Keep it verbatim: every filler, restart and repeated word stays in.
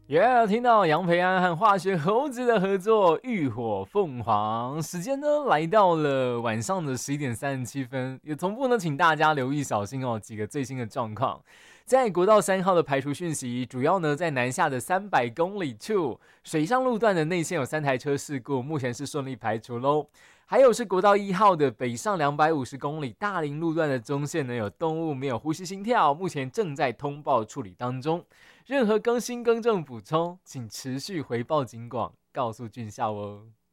耶、yeah, 听到杨培安和化学猴子的合作《浴火凤凰》，时间呢来到了晚上的十一点三十七分，也同步呢，请大家留意小心哦，几个最新的状况。在国道三号的排除讯息，主要呢在南下的三百公里处，水上路段的内线有三台车事故，目前是顺利排除喽。还有是国道一号的北上两百五十公里大林路段的中线呢，有动物没有呼吸心跳，目前正在通报处理当中。任何更新更正补充，请持续回报警广，告诉俊孝哦。